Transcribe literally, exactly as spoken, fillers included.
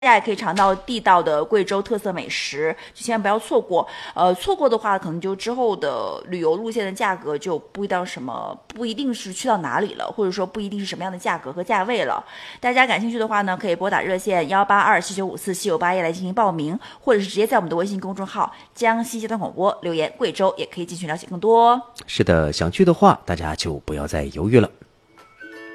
大家也可以尝到地道的贵州特色美食，就千万不要错过。呃，错过的话，可能就之后的旅游路线的价格就不一定什么，不一定是去到哪里了，或者说不一定是什么样的价格和价位了。大家感兴趣的话呢，可以拨打热线幺八二七九五四七九八一来进行报名，或者是直接在我们的微信公众号江西交通广播留言贵州，也可以进去了解更多哦。 是的，想去的话，大家就不要再犹豫了。